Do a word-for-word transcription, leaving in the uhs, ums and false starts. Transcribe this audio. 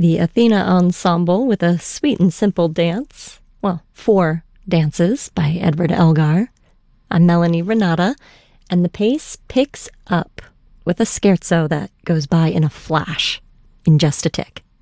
the Athena Ensemble with a sweet and simple dance. Well, four dances by Edward Elgar. I'm Melanie Renata, and the pace picks up with a scherzo that goes by in a flash, in just a tick.